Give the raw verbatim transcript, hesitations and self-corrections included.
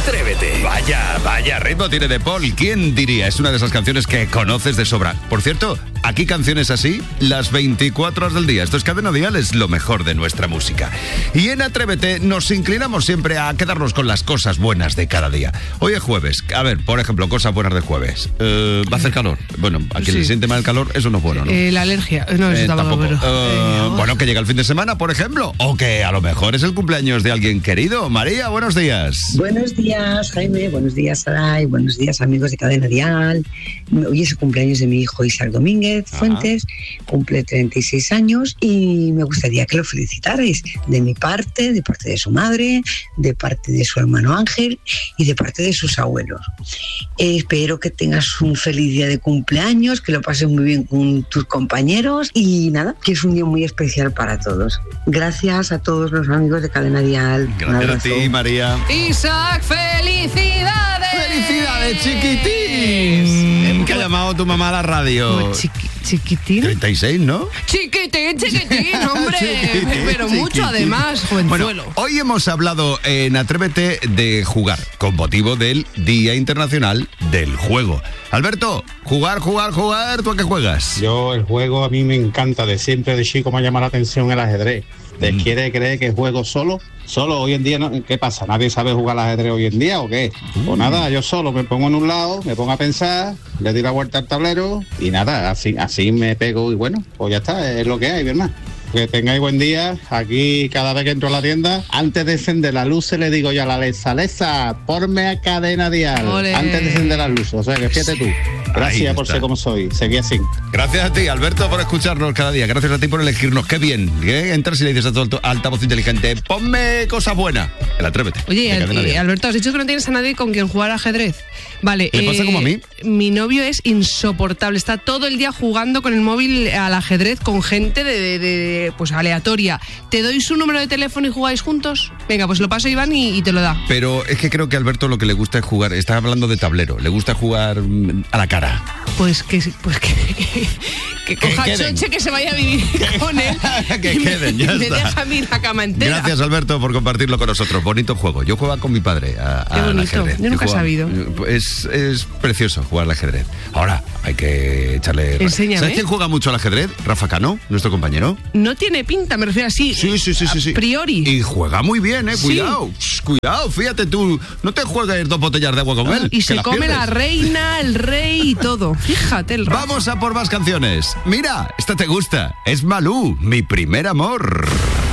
Atrévete. Vaya, vaya ritmo tiene de Paul. ¿Quién diría? Es una de esas canciones que conoces de sobra. Por cierto, aquí canciones así las veinticuatro horas del día. Esto es Cadena Dial, es lo mejor de nuestra música. Y en Atrévete nos inclinamos siempre a quedarnos con las cosas buenas de cada día. Hoy es jueves. A ver, por ejemplo, cosas buenas de jueves. Eh, va a hacer calor. Bueno, a quien Sí. le siente mal el calor, eso no es bueno, ¿no? Eh, la alergia. No, eso Eh, estaba tampoco. pero... Eh, eh, bueno, que llega el fin de semana, por ejemplo. O que a lo mejor es el cumpleaños de alguien querido. María, buenos días. Buenos días, Jaime. Buenos días, Saray. Buenos días, amigos de Cadena Dial. Hoy es el cumpleaños de mi hijo Isaac Domínguez Fuentes. Ajá. Cumple treinta y seis años y me gustaría que lo felicitarais. De mi parte, de parte de su madre, de parte de su hermano Ángel y de parte de sus abuelos. Eh, espero que tengas un feliz día de cumpleaños, que lo pases muy bien con tus compañeros y nada, que es un día muy especial para todos. Gracias a todos los amigos de Cadena Dial. Gracias a ti, María. Isaac, felicidades. ¡Felicidades, chiquitín! ¿Qué ha llamado tu mamá a la radio? Como chiqui- chiquitín. treinta y seis, ¿no? Chiquitín, chiquitín, hombre. Chiquitín, Pero mucho chiquitín. además, jovenzuelo. Bueno, hoy hemos hablado en Atrévete de jugar, con motivo del Día Internacional del Juego. Alberto, jugar, jugar, jugar, ¿tú a qué juegas? Yo el juego a mí me encanta, de siempre de chico me ha llamado la atención el ajedrez. ¿Te Mm. quiere creer que juego solo? Solo hoy en día, ¿no? ¿Qué pasa? ¿Nadie sabe jugar al ajedrez hoy en día o qué? Mm. Pues nada, yo solo me pongo en un lado, me pongo a pensar, le doy la vuelta al tablero y nada, así, así me pego y bueno, pues ya está, es lo que hay, ¿verdad? Que tengáis buen día. Aquí cada vez que entro a la tienda, antes de encender la luz, se le digo ya a la Alexa, Alexa, ponme a Cadena Dial. Ole. Antes de encender las luces. O sea, que fíjate tú. Gracias por está. ser como soy. Seguí así. Gracias a ti, Alberto, por escucharnos cada día. Gracias a ti por elegirnos. Qué bien. ¿eh? Entras y le dices a tu alto- altavoz inteligente, ponme cosas buenas. El Atrévete. Oye, de Cadena eh, Dial. Alberto, has dicho que no tienes a nadie con quien jugar ajedrez. Vale. ¿Le pasa como a mí? Mi novio es insoportable. Está todo el día jugando con el móvil al ajedrez con gente de, de- de, pues aleatoria. ¿Te doy su número de teléfono y jugáis juntos? Venga, pues lo paso a Iván y, y te lo da. Pero es que creo que a Alberto lo que le gusta es jugar, está hablando de tablero, le gusta jugar mm, a la cara. Pues que, pues que, que, que coja queden. choche, que se vaya a vivir con él. Que y me- queden, ya me está. deja a mí la cama entera. Gracias, Alberto, por compartirlo con nosotros. Bonito juego. Yo jugaba con mi padre a, a- Qué al bonito. ajedrez. Yo nunca he jugaba- sabido. Es, es precioso jugar al ajedrez. Ahora, hay que echarle... Enséñame. ¿Sabes quién juega mucho al ajedrez? Rafa Cano, nuestro compañero. No tiene pinta, me refiero así. Sí, sí, sí, sí, sí. A priori. Y juega muy bien, eh. Sí. Cuidado, Shh, cuidado, fíjate tú. No te juegues dos botellas de agua con él. Y que se las come pierdes. la reina, el rey y todo. Fíjate el Rafa. Vamos a por más canciones. Mira, esta te gusta. Es Malú, mi primer amor.